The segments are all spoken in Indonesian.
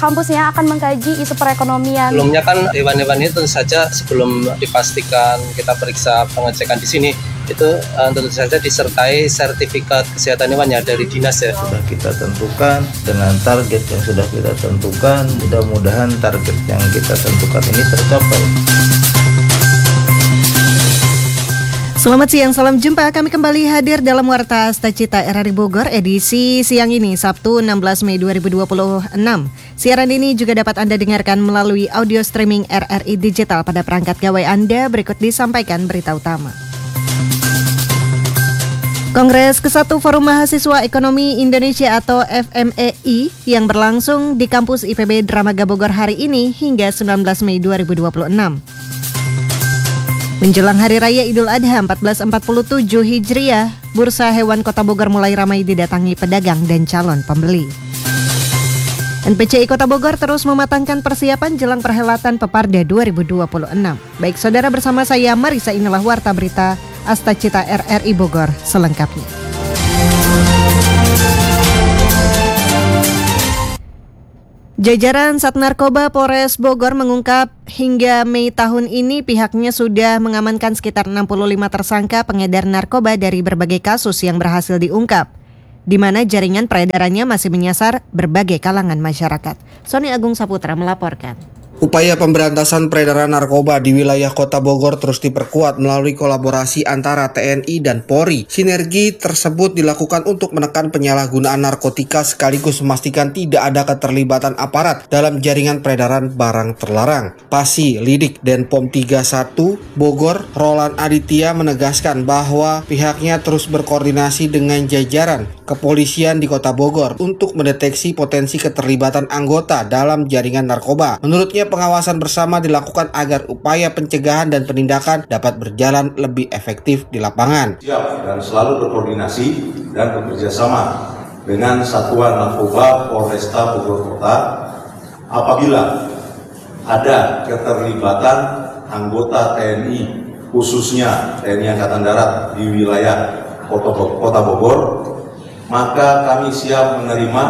kampusnya akan mengkaji isu perekonomian. Sebelumnya kan hewan-hewan ini tentu saja sebelum dipastikan kita periksa pengecekan di sini, itu tentu saja disertai sertifikat kesehatan hewannya dari dinas ya. Sudah kita tentukan dengan target yang sudah kita tentukan, mudah-mudahan target yang kita tentukan ini tercapai. Selamat siang, salam jumpa. Kami kembali hadir dalam Warta Astacita RRI Bogor edisi siang ini, Sabtu 16 Mei 2026. Siaran ini juga dapat Anda dengarkan melalui audio streaming RRI Digital pada perangkat gawai Anda. Berikut disampaikan berita utama. Kongres ke-1 Forum Mahasiswa Ekonomi Indonesia atau FMEI yang berlangsung di kampus IPB Dramaga Bogor hari ini hingga 19 Mei 2026. Menjelang Hari Raya Idul Adha 1447 Hijriah, Bursa Hewan Kota Bogor mulai ramai didatangi pedagang dan calon pembeli. NPCI Kota Bogor terus mematangkan persiapan jelang perhelatan Peparda 2026. Baik saudara, bersama saya Marisa, inilah Warta Berita Astacita RRI Bogor selengkapnya. Jajaran Sat Narkoba Polres Bogor mengungkap hingga Mei tahun ini pihaknya sudah mengamankan sekitar 65 tersangka pengedar narkoba dari berbagai kasus yang berhasil diungkap, di mana jaringan peredarannya masih menyasar berbagai kalangan masyarakat. Sony Agung Saputra melaporkan. Upaya pemberantasan peredaran narkoba di wilayah Kota Bogor terus diperkuat melalui kolaborasi antara TNI dan Polri. Sinergi tersebut dilakukan untuk menekan penyalahgunaan narkotika sekaligus memastikan tidak ada keterlibatan aparat dalam jaringan peredaran barang terlarang. Pasi Lidik Denpom 31 Bogor, Roland Aditya menegaskan bahwa pihaknya terus berkoordinasi dengan jajaran kepolisian di Kota Bogor untuk mendeteksi potensi keterlibatan anggota dalam jaringan narkoba. Menurutnya, pengawasan bersama dilakukan agar upaya pencegahan dan penindakan dapat berjalan lebih efektif di lapangan. Siap dan selalu berkoordinasi dan bekerja sama dengan Satuan Narkoba Polresta Bogor Kota apabila ada keterlibatan anggota TNI, khususnya TNI Angkatan Darat di wilayah Kota Bogor, maka kami siap menerima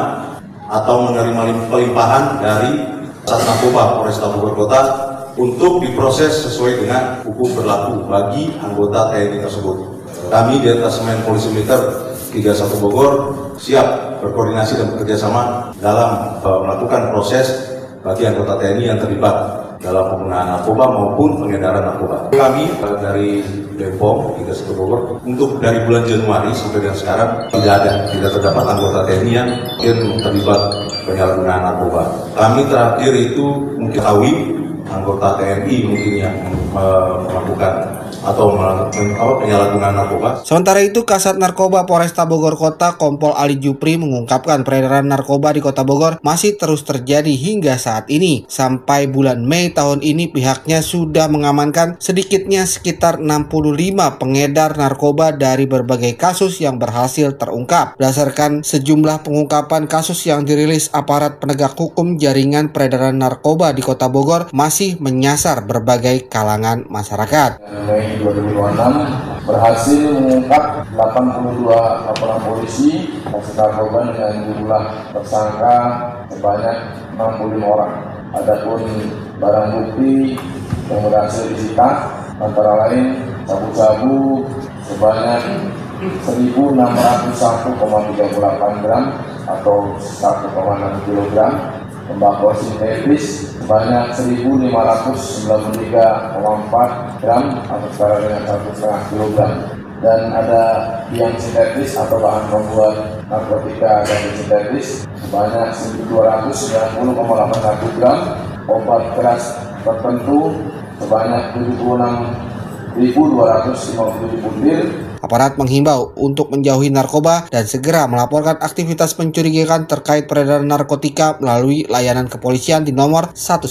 pelimpahan dari Sat Narkoba Polresta Bogor Kota untuk diproses sesuai dengan hukum berlaku bagi anggota TNI tersebut. Kami di Detasemen Polisi Militer 31 Bogor siap berkoordinasi dan bekerjasama dalam melakukan proses bagi anggota TNI yang terlibat dalam penggunaan narkoba maupun pengedaran narkoba. Kami dari Denpom 31 Bogor untuk dari bulan Januari sampai dengan sekarang tidak terdapat anggota TNI yang mungkin terlibat penyalahgunaan narkoba. Kami terakhir itu mungkin tahu anggota TNI mungkin yang melakukan atau penyalahgunaan narkoba. Sementara itu, Kasat Narkoba Polresta Bogor Kota Kompol Ali Jupri mengungkapkan peredaran narkoba di Kota Bogor masih terus terjadi hingga saat ini. Sampai bulan Mei tahun ini pihaknya sudah mengamankan sedikitnya sekitar 65 pengedar narkoba dari berbagai kasus yang berhasil terungkap. Berdasarkan sejumlah pengungkapan kasus yang dirilis aparat penegak hukum, jaringan peredaran narkoba di Kota Bogor masih menyasar berbagai kalangan masyarakat. Mei 2026 berhasil mengungkap 82 laporan polisi kasus narkoba dengan jumlah tersangka sebanyak 65 orang. Adapun barang bukti yang berhasil disita antara lain sabu-sabu sebanyak 1.601,38 gram atau 1,6 kg, tembakau sintetis sebanyak 1.593,4 gram atau setara dengan 1,5 kg, dan ada tiang sintetis atau bahan pembuat narkotika dan sintetis sebanyak 1.290,81 gram, obat keras tertentu sebanyak 76.257 butir. Aparat menghimbau untuk menjauhi narkoba dan segera melaporkan aktivitas mencurigakan terkait peredaran narkotika melalui layanan kepolisian di nomor 110.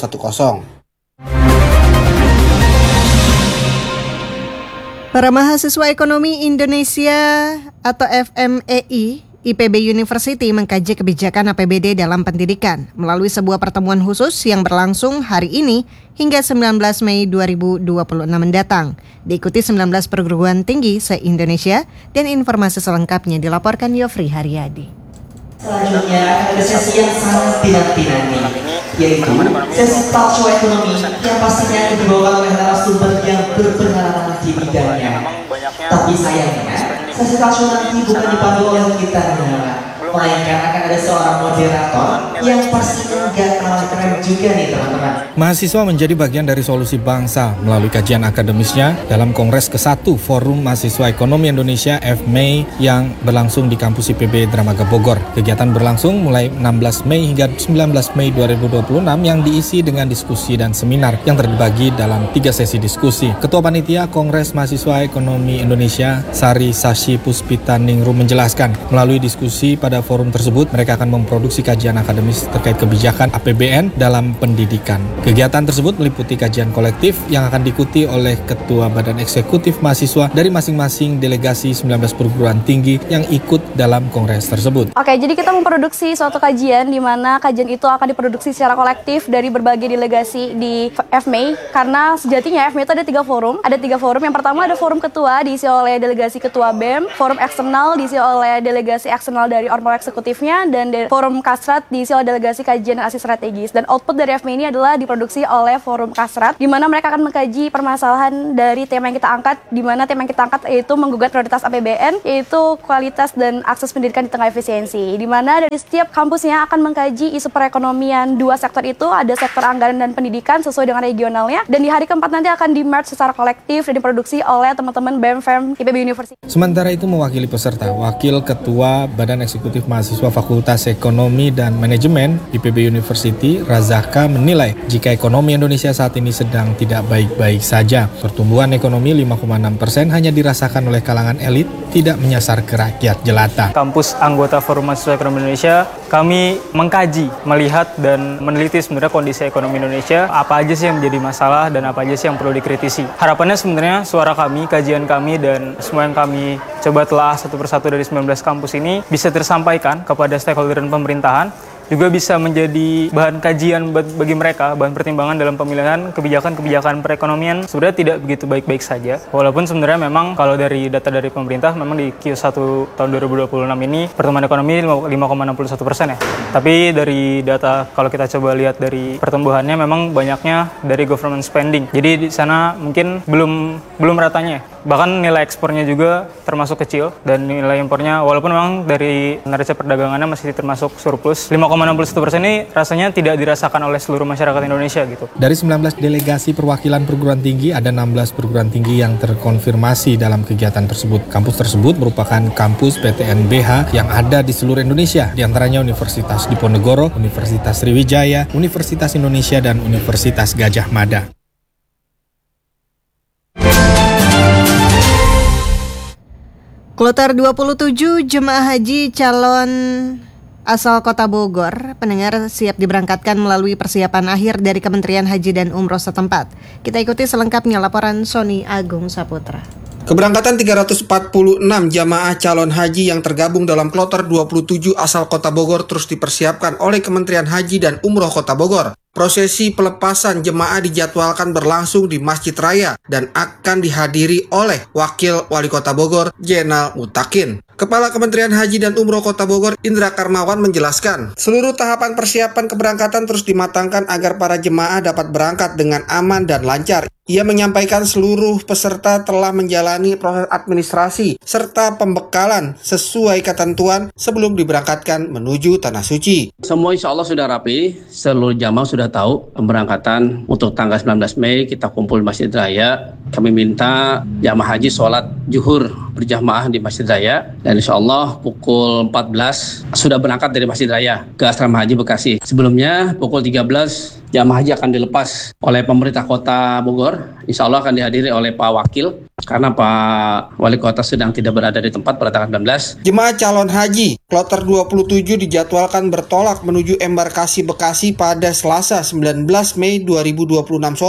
Para mahasiswa ekonomi Indonesia atau FMEI IPB University mengkaji kebijakan APBD dalam pendidikan melalui sebuah pertemuan khusus yang berlangsung hari ini hingga 19 Mei 2026 mendatang. Diikuti 19 perguruan tinggi se-Indonesia, dan informasi selengkapnya dilaporkan Yofri Haryadi. Selanjutnya ada sesi yang sangat dinanti-nanti, yaitu sesi talkshow ekonomi yang pastinya akan dibawakan oleh narasumber yang berpengalaman di bidangnya. Tapi sayangnya, sesi talkshow nanti bukan dipandu oleh kita Nyawa, melainkan akan ada seorang moderator yang pastinya gak kalah keren juga nih teman-teman. Mahasiswa menjadi bagian dari solusi bangsa melalui kajian akademisnya dalam Kongres ke-1 Forum Mahasiswa Ekonomi Indonesia FMEI yang berlangsung di kampus IPB Dramaga Bogor. Kegiatan berlangsung mulai 16 Mei hingga 19 Mei 2026 yang diisi dengan diskusi dan seminar yang terbagi dalam 3 sesi diskusi. Ketua Panitia Kongres Mahasiswa Ekonomi Indonesia Sari Sashi Puspita Ningrum menjelaskan, melalui diskusi pada forum tersebut mereka akan memproduksi kajian akademis terkait kebijakan APBN dalam pendidikan. Kegiatan tersebut meliputi kajian kolektif yang akan diikuti oleh Ketua Badan Eksekutif Mahasiswa dari masing-masing delegasi 19 perguruan tinggi yang ikut dalam kongres tersebut. Oke, jadi kita memproduksi suatu kajian di mana kajian itu akan diproduksi secara kolektif dari berbagai delegasi di FMEI, karena sejatinya FMEI itu ada 3 forum. Ada 3 forum. Yang pertama ada forum ketua diisi oleh delegasi ketua BEM, forum eksternal diisi oleh delegasi eksternal dari ormas eksekutifnya, dan forum kasrat diisi oleh delegasi kajian dan aksi strategis. Dan output dari FMEI ini adalah diproduksi oleh forum kasrat, di mana mereka akan mengkaji permasalahan dari tema yang kita angkat, di mana tema yang kita angkat yaitu menggugat prioritas APBN, yaitu kualitas dan akses pendidikan di tengah efisiensi, di mana dari setiap kampusnya akan mengkaji isu perekonomian 2 sektor itu, ada sektor anggaran dan pendidikan sesuai dengan regionalnya, dan di hari keempat nanti akan di-merge secara kolektif dan diproduksi oleh teman-teman BEM IPB University. Sementara itu mewakili peserta, Wakil Ketua Badan Eksekutif Mahasiswa Fakultas Ekonomi dan Manajemen IPB University, Razaka, menilai jika ekonomi Indonesia saat ini sedang tidak baik-baik saja. Pertumbuhan ekonomi 5,6% hanya dirasakan oleh kalangan elit, tidak menyasar ke rakyat jelata. Kampus anggota Forum Mahasiswa Ekonomi Indonesia, kami mengkaji, melihat dan meneliti sebenarnya kondisi ekonomi Indonesia, apa aja sih yang menjadi masalah dan apa aja sih yang perlu dikritisi. Harapannya sebenarnya suara kami, kajian kami, dan semua yang kami coba telah satu persatu dari 19 kampus ini bisa tersampaikan kepada stakeholder dan pemerintahan, juga bisa menjadi bahan kajian bagi mereka, bahan pertimbangan dalam pemilihan kebijakan-kebijakan perekonomian sebenarnya tidak begitu baik-baik saja. Walaupun sebenarnya memang kalau dari data dari pemerintah memang di Q1 tahun 2026 ini pertumbuhan ekonomi 5,61% ya. Tapi dari data kalau kita coba lihat dari pertumbuhannya memang banyaknya dari government spending. Jadi di sana mungkin belum ratanya. Bahkan nilai ekspornya juga termasuk kecil dan nilai impornya walaupun memang dari neraca perdagangannya masih termasuk surplus. 5,61% ini rasanya tidak dirasakan oleh seluruh masyarakat Indonesia gitu. Dari 19 delegasi perwakilan perguruan tinggi, ada 16 perguruan tinggi yang terkonfirmasi dalam kegiatan tersebut. Kampus tersebut merupakan kampus PTNBH yang ada di seluruh Indonesia, di antaranya Universitas Diponegoro, Universitas Sriwijaya, Universitas Indonesia, dan Universitas Gajah Mada. Kloter 27 jemaah haji calon asal Kota Bogor, pendengar, siap diberangkatkan melalui persiapan akhir dari Kementerian Haji dan Umroh setempat. Kita ikuti selengkapnya laporan Sony Agung Saputra. Keberangkatan 346 jamaah calon haji yang tergabung dalam kloter 27 asal Kota Bogor terus dipersiapkan oleh Kementerian Haji dan Umroh Kota Bogor. Prosesi pelepasan jemaah dijadwalkan berlangsung di Masjid Raya dan akan dihadiri oleh Wakil Wali Kota Bogor, Jenal Mutakin. Kepala Kementerian Haji dan Umroh Kota Bogor, Indra Karmawan, menjelaskan, seluruh tahapan persiapan keberangkatan terus dimatangkan agar para jemaah dapat berangkat dengan aman dan lancar. Ia menyampaikan seluruh peserta telah menjalani proses administrasi serta pembekalan sesuai ketentuan sebelum diberangkatkan menuju Tanah Suci. Semua insya Allah sudah rapi, seluruh jamaah sudah tahu pemberangkatan untuk tanggal 19 Mei kita kumpul di Masjid Raya. Kami minta jamaah haji sholat zuhur berjamaah di Masjid Raya dan insya Allah pukul 14 sudah berangkat dari Masjid Raya ke Asrama Haji Bekasi. Sebelumnya pukul 13 jamaah haji akan dilepas oleh pemerintah Kota Bogor. Insya Allah akan dihadiri oleh Pak Wakil karena Pak Wali Kota sedang tidak berada di tempat pada tanggal 19. Jemaah calon haji kloter 27 dijadwalkan bertolak menuju embarkasi Bekasi pada Selasa 19 Mei 2026 sore.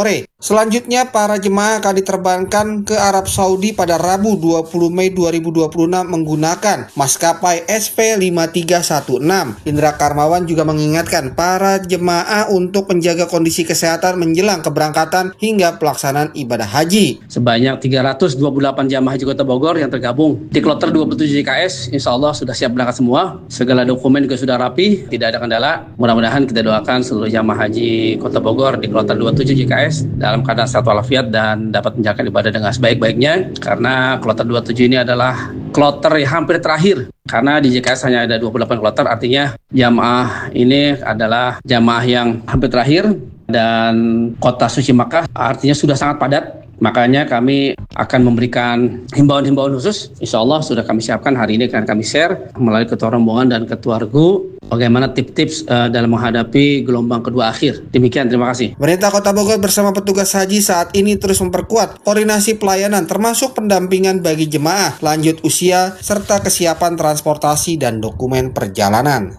Selanjutnya, para jemaah akan diterbangkan ke Arab Saudi pada Rabu 20 Mei 2026 menggunakan maskapai SP5316. Indra Karmawan juga mengingatkan para jemaah untuk menjaga kondisi kesehatan menjelang keberangkatan hingga pelaksanaan ibadah haji. Sebanyak 328 jamaah haji Kota Bogor yang tergabung di kloter 27 JKS, insya Allah sudah siap berangkat semua. Segala dokumen juga sudah rapi, tidak ada kendala. Mudah-mudahan kita doakan seluruh jamaah haji Kota Bogor di kloter 27 JKS dalam keadaan sehat walafiat dan dapat menjalankan ibadah dengan sebaik-baiknya, karena kloter 27 ini adalah kloter yang hampir terakhir, karena di JKS hanya ada 28 kloter, artinya jamaah ini adalah jamaah yang hampir terakhir, dan kota suci Makkah artinya sudah sangat padat. Makanya kami akan memberikan himbauan-himbauan khusus, insya Allah sudah kami siapkan hari ini, akan kami share melalui ketua rombongan dan ketua regu bagaimana tips-tips dalam menghadapi gelombang kedua akhir. Demikian, terima kasih. Pemerintah Kota Bogor bersama petugas haji saat ini terus memperkuat koordinasi pelayanan termasuk pendampingan bagi jemaah, lanjut usia, serta kesiapan transportasi dan dokumen perjalanan.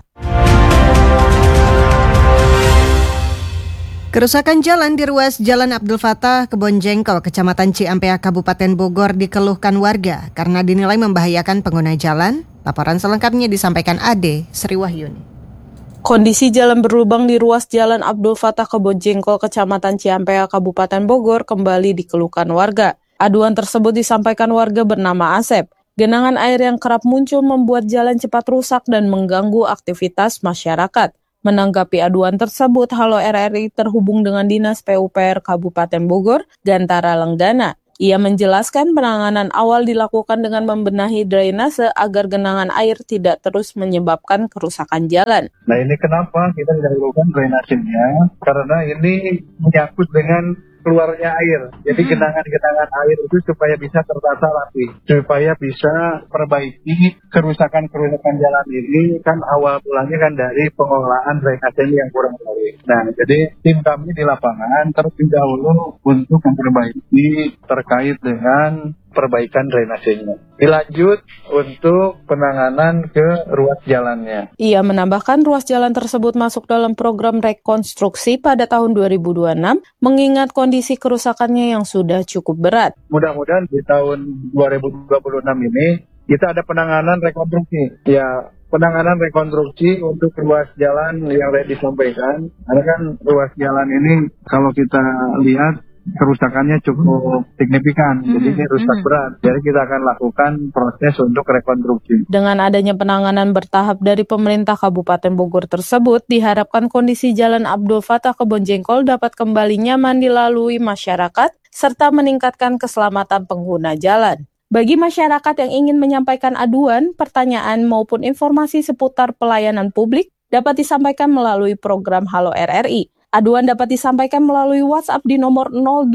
Kerusakan jalan di ruas Jalan Abdul Fattah, Kebon Jengkol, Kecamatan Ciampea, Kabupaten Bogor dikeluhkan warga karena dinilai membahayakan pengguna jalan. Laporan selengkapnya disampaikan Ade Sri Wahyuni. Kondisi jalan berlubang di ruas Jalan Abdul Fattah, Kebon Jengkol, Kecamatan Ciampea, Kabupaten Bogor kembali dikeluhkan warga. Aduan tersebut disampaikan warga bernama Asep. Genangan air yang kerap muncul membuat jalan cepat rusak dan mengganggu aktivitas masyarakat. Menanggapi aduan tersebut, Halo RRI terhubung dengan Dinas PUPR Kabupaten Bogor, Gantara Lenggana. Ia menjelaskan penanganan awal dilakukan dengan membenahi drainase agar genangan air tidak terus menyebabkan kerusakan jalan. Nah, ini kenapa kita tidak lakukan drainasenya? Karena ini menyangkut dengan keluarnya air. Jadi genangan-genangan air itu supaya bisa tertata rapi, supaya bisa perbaiki kerusakan-kerusakan jalan ini, kan awal mulanya kan dari pengelolaan drainase yang kurang baik. Nah, jadi tim kami di lapangan terlebih dahulu untuk memperbaiki terkait dengan perbaikan drainasenya. Dilanjut untuk penanganan ke ruas jalannya. Ia menambahkan ruas jalan tersebut masuk dalam program rekonstruksi pada tahun 2026, mengingat kondisi kerusakannya yang sudah cukup berat. Mudah-mudahan di tahun 2026 ini kita ada penanganan rekonstruksi. Ya, penanganan rekonstruksi untuk ruas jalan yang tadi disampaikan. Karena kan ruas jalan ini kalau kita lihat kerusakannya cukup signifikan, jadi ini rusak berat. Jadi kita akan lakukan proses untuk rekonstruksi. Dengan adanya penanganan bertahap dari pemerintah Kabupaten Bogor tersebut, diharapkan kondisi Jalan Abdul Fattah Kebon Jengkol dapat kembali nyaman dilalui masyarakat, serta meningkatkan keselamatan pengguna jalan. Bagi masyarakat yang ingin menyampaikan aduan, pertanyaan maupun informasi seputar pelayanan publik dapat disampaikan melalui program Halo RRI. Aduan dapat disampaikan melalui WhatsApp di nomor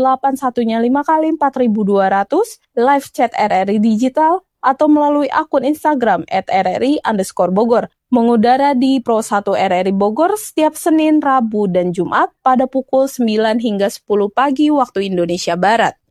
0815 kali 4200, live chat RRI Digital, atau melalui akun Instagram @RRI_Bogor. Mengudara di Pro 1 RRI Bogor setiap Senin, Rabu, dan Jumat pada pukul 9 hingga 10 pagi waktu Indonesia Barat.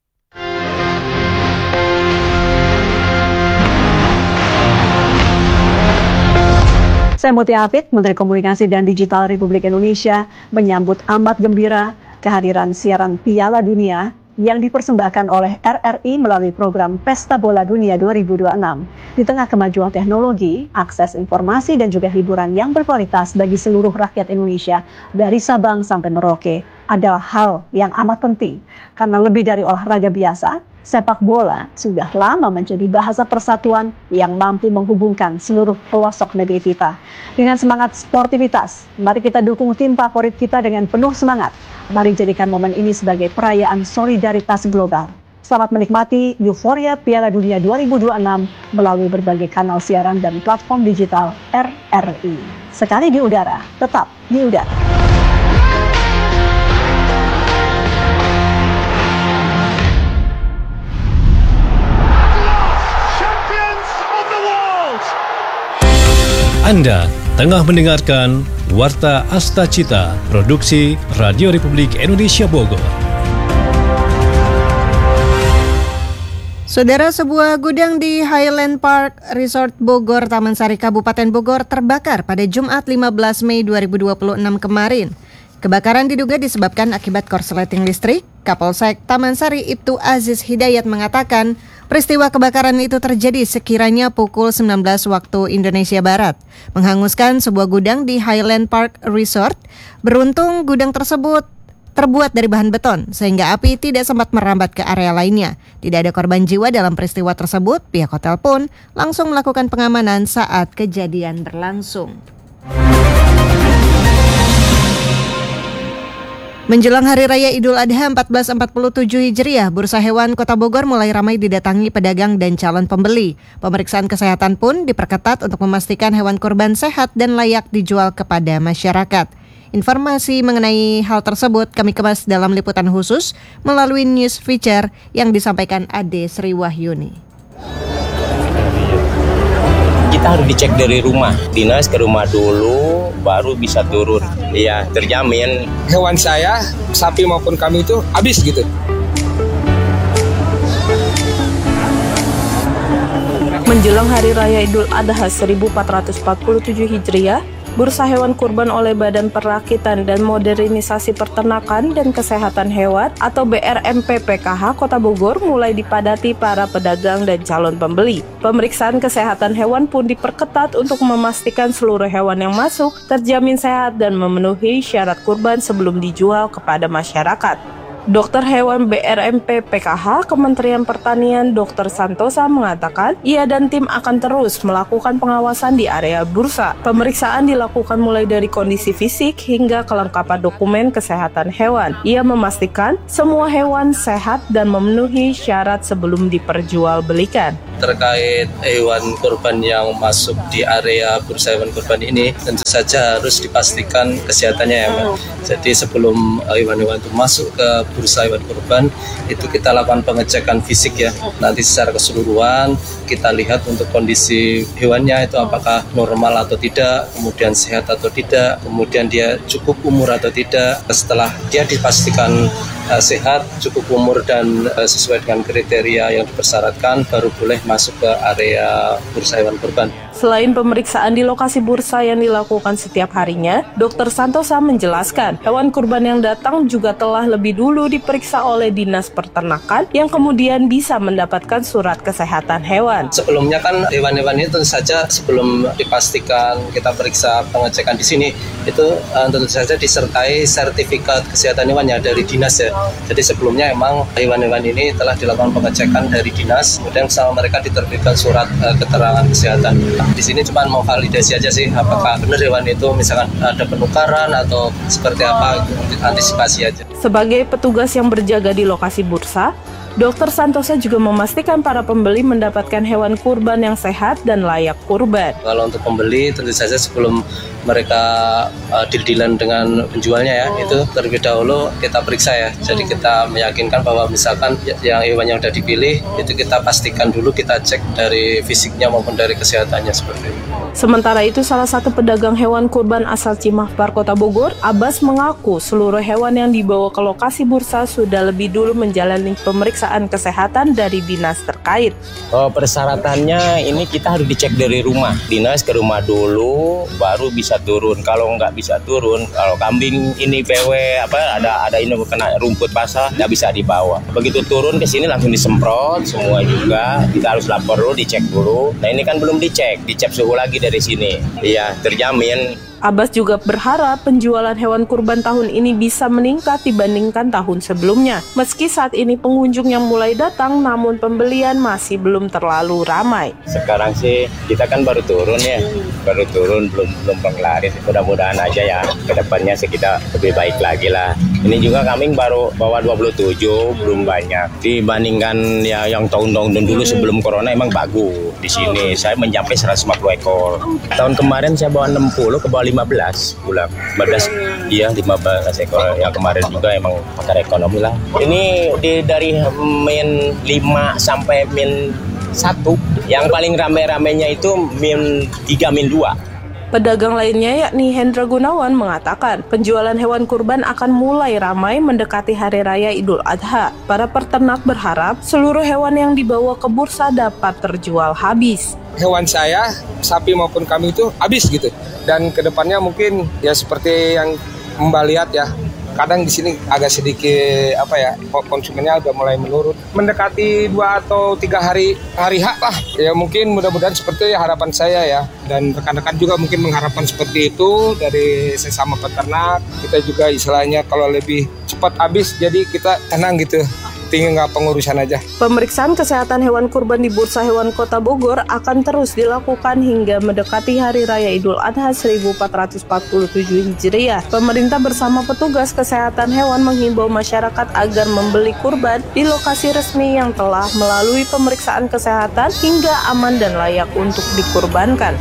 Saya Mutia Hafid, Menteri Komunikasi dan Digital Republik Indonesia, menyambut amat gembira kehadiran siaran Piala Dunia yang dipersembahkan oleh RRI melalui program Pesta Bola Dunia 2026. Di tengah kemajuan teknologi, akses informasi dan juga hiburan yang berkualitas bagi seluruh rakyat Indonesia dari Sabang sampai Merauke adalah hal yang amat penting. Karena lebih dari olahraga biasa, sepak bola sudah lama menjadi bahasa persatuan yang mampu menghubungkan seluruh pelosok negeri kita. Dengan semangat sportivitas, mari kita dukung tim favorit kita dengan penuh semangat. Mari jadikan momen ini sebagai perayaan solidaritas global. Selamat menikmati euforia Piala Dunia 2026 melalui berbagai kanal siaran dan platform digital RRI. Sekali di udara, tetap di udara. Anda tengah mendengarkan Warta Asta Cita, produksi Radio Republik Indonesia Bogor. Saudara, sebuah gudang di Highland Park Resort Bogor, Taman Sari, Kabupaten Bogor terbakar pada Jumat 15 Mei 2026 kemarin. Kebakaran diduga disebabkan akibat korsleting listrik. Kapolsek Taman Sari Ibtu Aziz Hidayat mengatakan peristiwa kebakaran itu terjadi sekiranya pukul 19 waktu Indonesia Barat, menghanguskan sebuah gudang di Highland Park Resort. Beruntung gudang tersebut terbuat dari bahan beton sehingga api tidak sempat merambat ke area lainnya. Tidak ada korban jiwa dalam peristiwa tersebut. Pihak hotel pun langsung melakukan pengamanan saat kejadian berlangsung. Menjelang Hari Raya Idul Adha 1447 Hijriah, Bursa Hewan Kota Bogor mulai ramai didatangi pedagang dan calon pembeli. Pemeriksaan kesehatan pun diperketat untuk memastikan hewan kurban sehat dan layak dijual kepada masyarakat. Informasi mengenai hal tersebut kami kemas dalam liputan khusus melalui news feature yang disampaikan Ade Sri Wahyuni. Kita harus dicek dari rumah, dinas ke rumah dulu, baru bisa turun. Iya, terjamin. Hewan saya, sapi maupun kami itu habis gitu. Menjelang Hari Raya Idul Adha 1447 Hijriah, Bursa Hewan Kurban oleh Badan Perakitan dan Modernisasi Peternakan dan Kesehatan Hewan atau BRMPPKH Kota Bogor mulai dipadati para pedagang dan calon pembeli. Pemeriksaan kesehatan hewan pun diperketat untuk memastikan seluruh hewan yang masuk terjamin sehat dan memenuhi syarat kurban sebelum dijual kepada masyarakat. Dokter Hewan BRMPPKH Kementerian Pertanian Dr. Santosa mengatakan ia dan tim akan terus melakukan pengawasan di area bursa. Pemeriksaan dilakukan mulai dari kondisi fisik hingga kelengkapan dokumen kesehatan hewan. Ia memastikan semua hewan sehat dan memenuhi syarat sebelum diperjualbelikan. Terkait hewan kurban yang masuk di area bursa hewan kurban ini tentu saja harus dipastikan kesehatannya ya Mbak. Jadi sebelum hewan-hewan itu masuk ke bursa hewan kurban itu kita lakukan pengecekan fisik ya. Nanti secara keseluruhan kita lihat untuk kondisi hewannya itu apakah normal atau tidak, kemudian sehat atau tidak, kemudian dia cukup umur atau tidak. Setelah dia dipastikan sehat, cukup umur dan sesuai dengan kriteria yang dipersyaratkan baru boleh masuk ke area bursa hewan kurban. Selain pemeriksaan di lokasi bursa yang dilakukan setiap harinya, Dr. Santosa menjelaskan hewan kurban yang datang juga telah lebih dulu diperiksa oleh Dinas Peternakan yang kemudian bisa mendapatkan surat kesehatan hewan. Sebelumnya kan hewan-hewan ini tentu saja sebelum dipastikan kita periksa pengecekan di sini itu tentu saja disertai sertifikat kesehatan hewannya dari dinas ya. Jadi sebelumnya emang hewan-hewan ini telah dilakukan pengecekan dari dinas, kemudian sama mereka diterbitkan surat keterangan kesehatan. Di sini cuma mau validasi aja sih, apakah benar hewan itu misalkan ada penukaran atau seperti apa, antisipasi aja. Sebagai petugas yang berjaga di lokasi bursa, Dr. Santosa juga memastikan para pembeli mendapatkan hewan kurban yang sehat dan layak kurban. Kalau untuk pembeli tentu saja sebelum mereka deal-dealan dengan penjualnya ya, itu terlebih dahulu kita periksa ya. Jadi kita meyakinkan bahwa misalkan yang hewan yang sudah dipilih itu kita pastikan dulu, kita cek dari fisiknya maupun dari kesehatannya seperti itu. Sementara itu salah satu pedagang hewan kurban asal Cimahpar Kota Bogor, Abbas mengaku seluruh hewan yang dibawa ke lokasi bursa sudah lebih dulu menjalani pemeriksaan kesehatan dari dinas terkait. Persyaratannya ini kita harus dicek dari rumah, dinas ke rumah dulu baru bisa turun. Kalau nggak bisa turun, kalau kambing ini PW ada ini kena rumput basah nggak bisa dibawa. Begitu turun ke sini langsung disemprot semua juga. Kita harus lapor dulu, dicek dulu. Nah ini kan belum dicek suhu lagi dari sini. Iya, terjamin. Abbas juga berharap penjualan hewan kurban tahun ini bisa meningkat dibandingkan tahun sebelumnya. Meski saat ini pengunjung yang mulai datang, namun pembelian masih belum terlalu ramai. Sekarang sih kita kan baru turun ya, belum penglaris. Mudah-mudahan aja ya, kedepannya sih kita lebih baik lagi lah. Ini juga kambing baru bawa 27, belum banyak. Dibandingkan ya yang tahun-tahun dulu sebelum corona emang bagus. Di sini saya mencapai 150 ekor. Tahun kemarin saya bawa 60, ke bawah 15 pulang. 15 ekor. Yang kemarin juga emang pakar ekonomi lah. Ini dari min 5 sampai min 1. Yang paling rame-ramenya itu min 3, min 2. Pedagang lainnya yakni Hendra Gunawan mengatakan penjualan hewan kurban akan mulai ramai mendekati Hari Raya Idul Adha. Para peternak berharap seluruh hewan yang dibawa ke bursa dapat terjual habis. Hewan saya, sapi maupun kami itu habis gitu. Dan kedepannya mungkin ya seperti yang Mbak lihat ya, kadang di sini agak sedikit konsumennya udah mulai menurun. Mendekati 2 atau 3 hari H lah. Ya mungkin mudah-mudahan seperti harapan saya ya. Dan rekan-rekan juga mungkin mengharapkan seperti itu dari sesama peternak. Kita juga istilahnya kalau lebih cepat habis, jadi kita tenang gitu. Tinggal pengurusan aja. Pemeriksaan kesehatan hewan kurban di Bursa Hewan Kota Bogor akan terus dilakukan hingga mendekati Hari Raya Idul Adha 1447 Hijriah. Pemerintah bersama petugas kesehatan hewan menghimbau masyarakat agar membeli kurban di lokasi resmi yang telah melalui pemeriksaan kesehatan hingga aman dan layak untuk dikurbankan.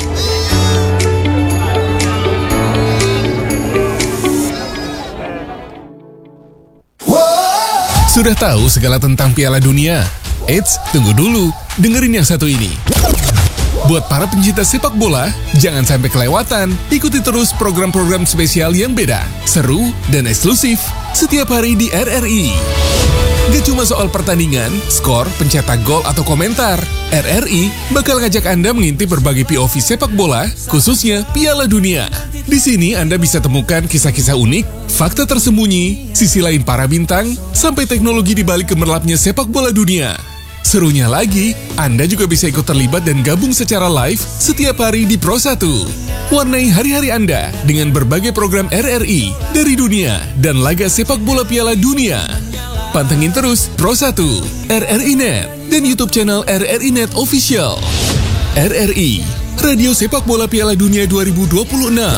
Sudah tahu segala tentang Piala Dunia? Eits, tunggu dulu, dengerin yang satu ini. Buat para pencinta sepak bola, jangan sampai kelewatan. Ikuti terus program-program spesial yang beda, seru, dan eksklusif setiap hari di RRI. Gak cuma soal pertandingan, skor, pencetak gol, atau komentar. RRI bakal ngajak Anda mengintip berbagai POV sepak bola, khususnya Piala Dunia. Di sini Anda bisa temukan kisah-kisah unik, fakta tersembunyi, sisi lain para bintang, sampai teknologi di balik gemerlapnya sepak bola dunia. Serunya lagi, Anda juga bisa ikut terlibat dan gabung secara live setiap hari di Pro 1. Warnai hari-hari Anda dengan berbagai program RRI dari dunia dan laga sepak bola Piala Dunia. Pantengin terus Pro 1, RRI Net, dan YouTube channel RRI Net Official. RRI, Radio Sepak Bola Piala Dunia 2026.